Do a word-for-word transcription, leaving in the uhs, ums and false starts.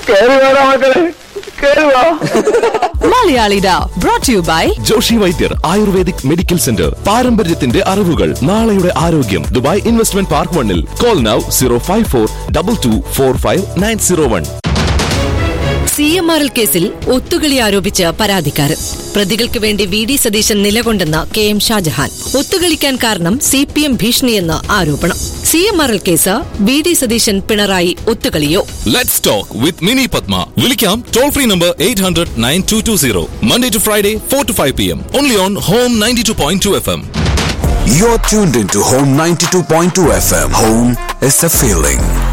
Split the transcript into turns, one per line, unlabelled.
മലയാളിഡ brought to you by
Joshi Vaidyar ayurvedic medical centre. പാരമ്പര്യത്തിന്റെ അറിവുകൾ, നാളെയുടെ ആരോഗ്യം. ദുബായ് ഇൻവെസ്റ്റ്മെന്റ് പാർക്ക് വണ്ണിൽ. Call now zero five four double two four five nine zero one.
C M R L കേസിൽ ഒത്തുകളി ആരോപിച്ച് പരാതിക്കാരൻ. പ്രതികൾക്ക് വേണ്ടി V D Satheesan നിലകൊണ്ടെന്ന് K M Shah Jahan. ഒത്തുകളിക്കാൻ കാരണം സി പി എം ഭീഷണിയെന്ന് ആരോപണം. C M R L case V D Satheesan Pinarayi ഒത്തുകളിയോ?
Let's talk with Mini Padma. വിളിക്കാം toll free number eight hundred nine to to zero. Monday to Friday four to five p m. Only on Home ninety-two point two F M.
You're tuned into Home ninety-two point two F M. Home is a feeling.